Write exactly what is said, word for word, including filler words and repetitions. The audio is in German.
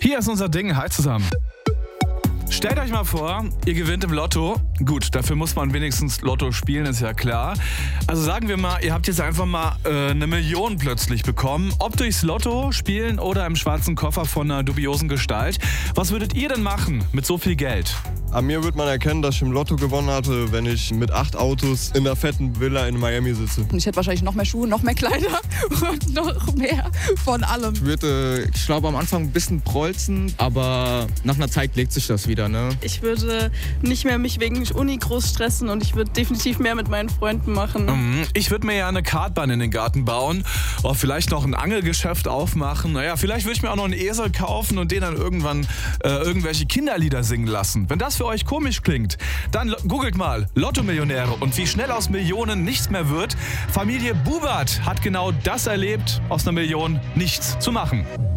Hier ist unser Ding. Hi zusammen. Stellt euch mal vor, ihr gewinnt im Lotto. Gut, dafür muss man wenigstens Lotto spielen, ist ja klar. Also sagen wir mal, ihr habt jetzt einfach mal äh, eine Million plötzlich bekommen. Ob durchs Lotto spielen oder im schwarzen Koffer von einer dubiosen Gestalt. Was würdet ihr denn machen mit so viel Geld? An mir wird man erkennen, dass ich im Lotto gewonnen hatte, wenn ich mit acht Autos in einer fetten Villa in Miami sitze. Ich hätte wahrscheinlich noch mehr Schuhe, noch mehr Kleider und noch mehr von allem. Ich würde, ich glaube, am Anfang ein bisschen prolzen, aber nach einer Zeit legt sich das wieder, ne? Ich würde nicht mehr mich wegen Uni groß stressen und ich würde definitiv mehr mit meinen Freunden machen. Ich würde mir ja eine Kartbahn in den Garten bauen, oder vielleicht noch ein Angelgeschäft aufmachen. Naja, vielleicht würde ich mir auch noch einen Esel kaufen und den dann irgendwann äh, irgendwelche Kinderlieder singen lassen. Wenn das für euch komisch klingt, dann lo- googelt mal Lotto-Millionäre und wie schnell aus Millionen nichts mehr wird. Familie Bubert hat genau das erlebt, aus einer Million nichts zu machen.